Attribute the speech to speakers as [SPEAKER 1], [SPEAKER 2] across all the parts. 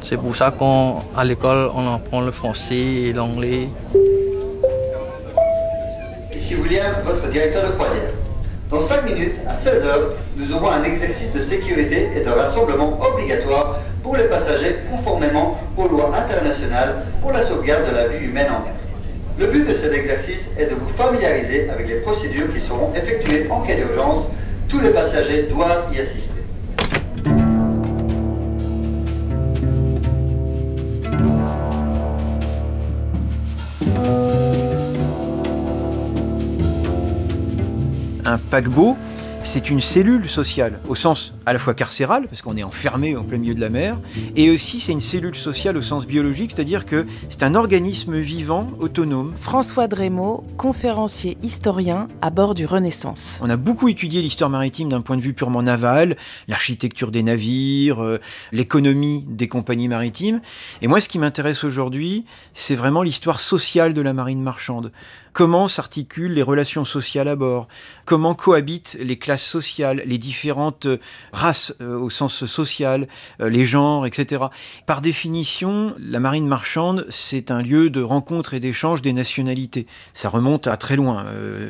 [SPEAKER 1] C'est pour ça qu'à l'école, on apprend le français et l'anglais.
[SPEAKER 2] Ici William, votre directeur de croisière. Dans 5 minutes, à 16 h, nous aurons un exercice de sécurité et de rassemblement obligatoire pour les passagers conformément aux lois internationales pour la sauvegarde de la vie humaine en mer. Le but de cet exercice est de vous familiariser avec les procédures qui seront effectuées en cas d'urgence. Tous les passagers doivent y assister.
[SPEAKER 3] Un paquebot, c'est une cellule sociale, au sens à la fois carcéral, parce qu'on est enfermé en plein milieu de la mer, et aussi c'est une cellule sociale au sens biologique, c'est-à-dire que c'est un organisme vivant, autonome.
[SPEAKER 4] François Drémaud, conférencier historien à bord du Renaissance.
[SPEAKER 3] On a beaucoup étudié l'histoire maritime d'un point de vue purement naval, l'architecture des navires, l'économie des compagnies maritimes. Et moi, ce qui m'intéresse aujourd'hui, c'est vraiment l'histoire sociale de la marine marchande. Comment s'articulent les relations sociales à bord? Comment cohabitent les classes sociales, les différentes races au sens social, les genres, etc. Par définition, la marine marchande, c'est un lieu de rencontre et d'échange des nationalités. Ça remonte à très loin.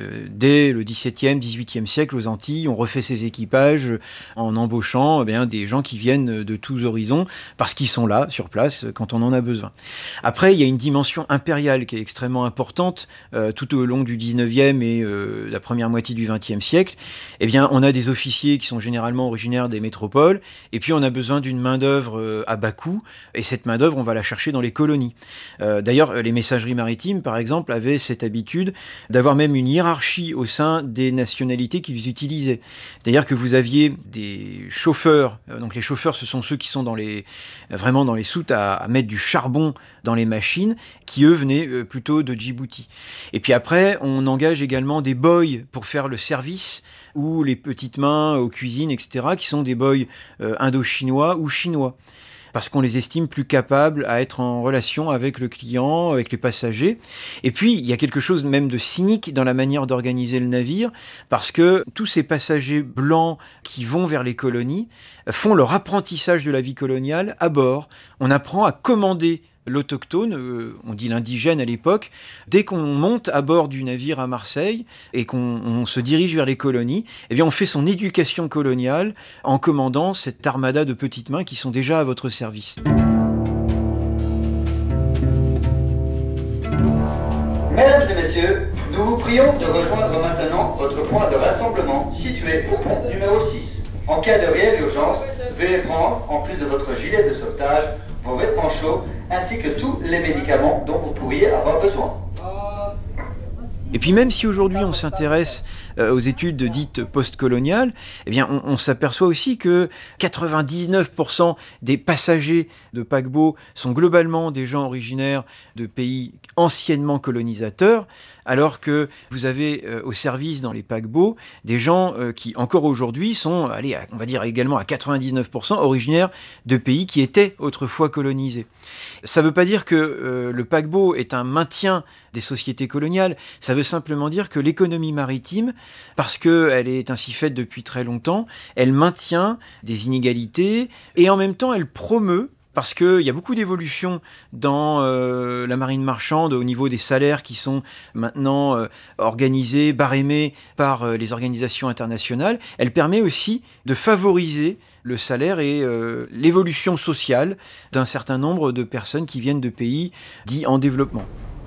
[SPEAKER 3] Dès le XVIIe, XVIIIe siècle, aux Antilles, on refait ses équipages en embauchant des gens qui viennent de tous horizons, parce qu'ils sont là, sur place, quand on en a besoin. Après, il y a une dimension impériale qui est extrêmement importante, tout au long du 19e et la première moitié du 20e siècle. On a des officiers qui sont généralement originaires des métropoles, et puis on a besoin d'une main-d'œuvre à bas coût, et cette main-d'œuvre, on va la chercher dans les colonies. D'ailleurs, les messageries maritimes, par exemple, avaient cette habitude d'avoir même une hiérarchie au sein des nationalités qu'ils utilisaient. C'est-à-dire que vous aviez des chauffeurs, donc les chauffeurs, ce sont ceux qui sont vraiment dans les soutes à mettre du charbon dans les machines, qui eux venaient plutôt de Djibouti. Et puis après, on engage également des boys pour faire le service, ou les petites mains aux cuisines, etc., qui sont des boys indo-chinois ou chinois, parce qu'on les estime plus capables à être en relation avec le client, avec les passagers. Et puis, il y a quelque chose même de cynique dans la manière d'organiser le navire, parce que tous ces passagers blancs qui vont vers les colonies font leur apprentissage de la vie coloniale à bord. On apprend à commander l'autochtone, on dit l'indigène à l'époque. Dès qu'on monte à bord du navire à Marseille et qu'on se dirige vers les colonies, on fait son éducation coloniale en commandant cette armada de petites mains qui sont déjà à votre service.
[SPEAKER 2] Mesdames et messieurs, nous vous prions de rejoindre maintenant votre point de rassemblement situé au pont numéro 6. En cas de réelle urgence, veuillez prendre, en plus de votre gilet de sauvetage, vos vêtements chauds, ainsi que tous les médicaments dont vous pourriez avoir besoin.
[SPEAKER 3] Et puis même si aujourd'hui on s'intéresse aux études dites post-coloniales, on s'aperçoit aussi que 99% des passagers de paquebots sont globalement des gens originaires de pays anciennement colonisateurs, alors que vous avez au service dans les paquebots des gens qui encore aujourd'hui sont, on va dire également à 99% originaires de pays qui étaient autrefois colonisés. Ça ne veut pas dire que le paquebot est un maintien des sociétés coloniales, ça veut simplement dire que l'économie maritime, parce qu'elle est ainsi faite depuis très longtemps, elle maintient des inégalités et en même temps elle promeut, parce qu'il y a beaucoup d'évolutions dans la marine marchande au niveau des salaires qui sont maintenant organisés, barémés par les organisations internationales. Elle permet aussi de favoriser le salaire et l'évolution sociale d'un certain nombre de personnes qui viennent de pays dits en développement.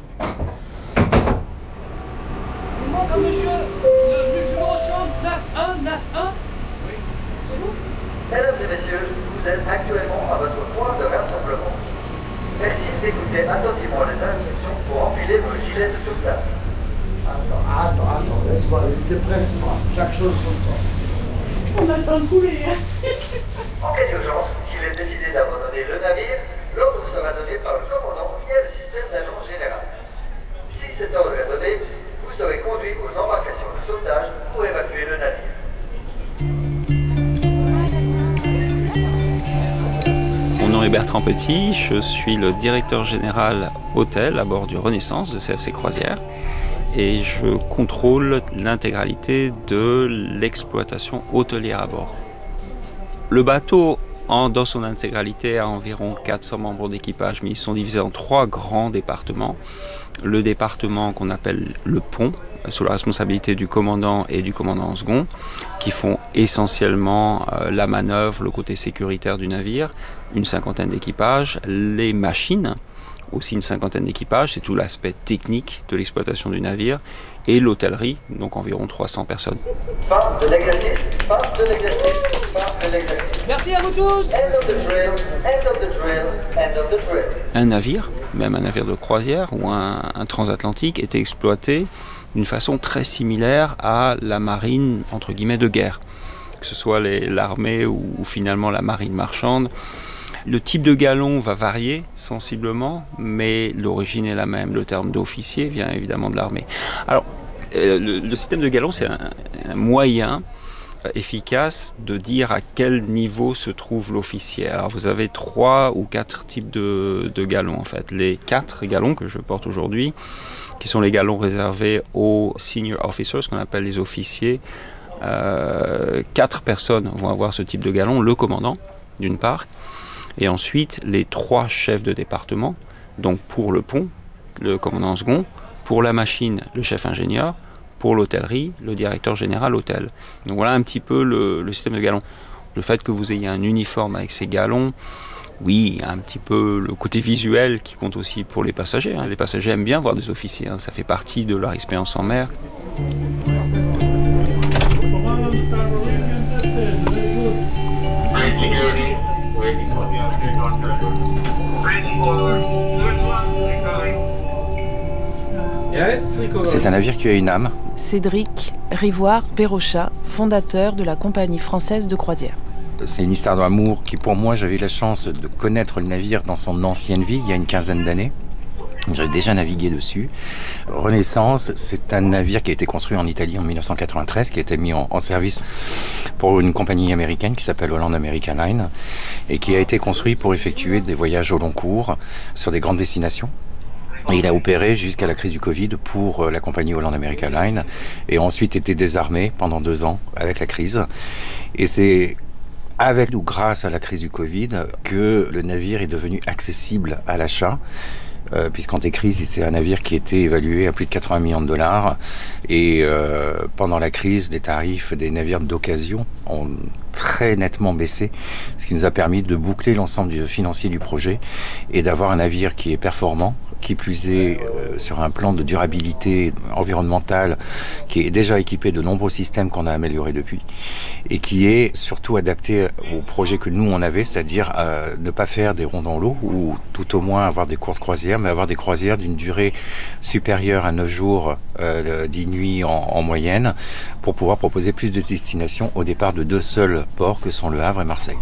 [SPEAKER 5] Monsieur, le numéro chambre 9191. Oui, c'est vous?
[SPEAKER 2] Mesdames et messieurs, vous êtes actuellement à votre point de rassemblement. Merci d'écouter attentivement les instructions pour enfiler vos gilets de sauvetage.
[SPEAKER 6] Attends, laisse-moi, ne te presse pas, chaque chose son temps.
[SPEAKER 5] On attend de couler, hein.
[SPEAKER 2] En cas d'urgence, s'il est décidé d'abandonner le navire, l'ordre sera donné par le commandant via le système d'annonce générale. Si cet ordre est donné, vous serez conduit aux embarcations de sauvetage pour évacuer le navire.
[SPEAKER 7] Mon nom est Bertrand Petit, je suis le directeur général hôtel à bord du Renaissance de CFC Croisière et je contrôle l'intégralité de l'exploitation hôtelière à bord. Le bateau dans son intégralité à environ 400 membres d'équipage, mais ils sont divisés en 3 grands départements. Le département qu'on appelle le pont, sous la responsabilité du commandant et du commandant second, qui font essentiellement la manœuvre, le côté sécuritaire du navire, une 50aine d'équipages, les machines, aussi une 50aine d'équipages, c'est tout l'aspect technique de l'exploitation du navire, et l'hôtellerie, donc environ 300 personnes.
[SPEAKER 2] Fin de l'exercice, fin de l'exercice, fin de l'exercice.
[SPEAKER 5] Merci à vous tous.
[SPEAKER 2] End of the drill, end of the drill, end of the drill.
[SPEAKER 7] Un navire, même un navire de croisière ou un transatlantique, était exploité d'une façon très similaire à la marine, entre guillemets, de guerre. Que ce soit l'armée ou finalement la marine marchande. Le type de galon va varier sensiblement, mais l'origine est la même. Le terme d'officier vient évidemment de l'armée. Alors, le système de galon, c'est un moyen efficace de dire à quel niveau se trouve l'officier. Alors, vous avez 3 ou 4 types de galons, en fait. Les 4 galons que je porte aujourd'hui, qui sont les galons réservés aux senior officers, ce qu'on appelle les officiers. 4 personnes vont avoir ce type de galon. Le commandant, d'une part, et ensuite les 3 chefs de département, donc pour le pont, le commandant second, pour la machine, le chef ingénieur, pour l'hôtellerie, le directeur général hôtel. Donc voilà un petit peu le système de galons. Le fait que vous ayez un uniforme avec ces galons, oui, un petit peu le côté visuel qui compte aussi pour les passagers. Les passagers aiment bien voir des officiers, ça fait partie de leur expérience en mer.
[SPEAKER 8] C'est un navire qui a une âme.
[SPEAKER 4] Cédric Rivoire Perrochat, fondateur de la compagnie française de croisière.
[SPEAKER 8] C'est une histoire d'amour qui, pour moi, j'avais eu la chance de connaître le navire dans son ancienne vie, il y a une quinzaine d'années. J'avais déjà navigué dessus. Renaissance, c'est un navire qui a été construit en Italie en 1993, qui a été mis en service pour une compagnie américaine qui s'appelle Holland America Line et qui a été construit pour effectuer des voyages au long cours sur des grandes destinations. Et il a opéré jusqu'à la crise du Covid pour la compagnie Holland America Line et ensuite été désarmé pendant 2 ans avec la crise. Et c'est avec ou grâce à la crise du Covid que le navire est devenu accessible à l'achat. Puisqu'en crise, c'est un navire qui était évalué à plus de 80 millions de dollars. Et pendant la crise, les tarifs des navires d'occasion ont très nettement baissé, ce qui nous a permis de boucler l'ensemble du financier du projet et d'avoir un navire qui est performant, qui plus est sur un plan de durabilité environnementale qui est déjà équipé de nombreux systèmes qu'on a améliorés depuis et qui est surtout adapté au projet que nous on avait, c'est-à-dire ne pas faire des ronds dans l'eau ou tout au moins avoir des courtes croisières, mais avoir des croisières d'une durée supérieure à 9 jours, 10 nuits en moyenne, pour pouvoir proposer plus de destinations au départ de 2 seuls ports que sont Le Havre et Marseille.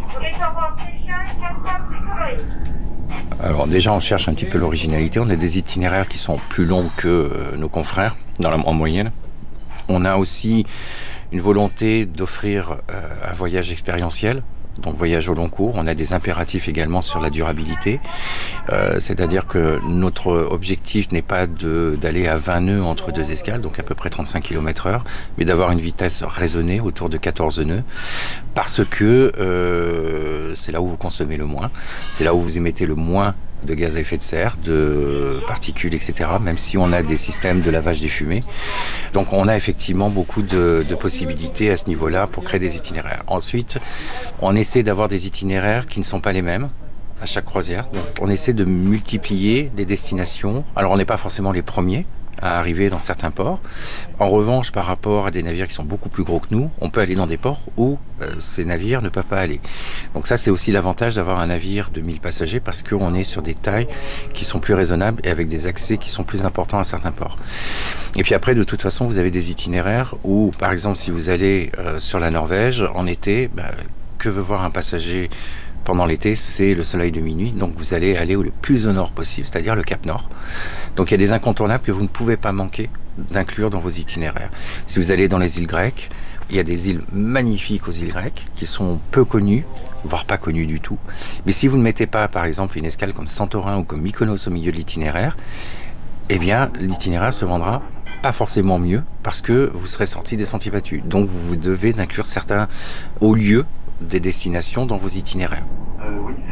[SPEAKER 8] Alors déjà on cherche un petit peu l'originalité, on a des itinéraires qui sont plus longs que nos confrères en moyenne. On a aussi une volonté d'offrir un voyage expérientiel, donc voyage au long cours. On a des impératifs également sur la durabilité, c'est-à-dire que notre objectif n'est pas d'aller à 20 nœuds entre 2 escales, donc à peu près 35 km/h, mais d'avoir une vitesse raisonnée autour de 14 nœuds, parce que c'est là où vous consommez le moins, c'est là où vous émettez le moins de gaz à effet de serre, de particules, etc., même si on a des systèmes de lavage des fumées. Donc on a effectivement beaucoup de possibilités à ce niveau-là pour créer des itinéraires. Ensuite, on essaie d'avoir des itinéraires qui ne sont pas les mêmes à chaque croisière. Donc on essaie de multiplier les destinations. Alors on n'est pas forcément les premiers à arriver dans certains ports. En revanche, par rapport à des navires qui sont beaucoup plus gros que nous, on peut aller dans des ports où ces navires ne peuvent pas aller. Donc ça, c'est aussi l'avantage d'avoir un navire de 1000 passagers parce qu'on est sur des tailles qui sont plus raisonnables et avec des accès qui sont plus importants à certains ports. Et puis après, de toute façon, vous avez des itinéraires où, par exemple, si vous allez sur la Norvège, en été, que veut voir un passager pendant l'été, c'est le soleil de minuit, donc vous allez aller le plus au nord possible, c'est-à-dire le Cap Nord. Donc il y a des incontournables que vous ne pouvez pas manquer d'inclure dans vos itinéraires. Si vous allez dans les îles grecques, il y a des îles magnifiques aux îles grecques qui sont peu connues, voire pas connues du tout. Mais si vous ne mettez pas, par exemple, une escale comme Santorin ou comme Mykonos au milieu de l'itinéraire, eh bien l'itinéraire se vendra pas forcément mieux parce que vous serez sorti des sentiers battus. Donc vous devez d'inclure certains hauts lieux des destinations dans vos itinéraires.
[SPEAKER 9] Oui,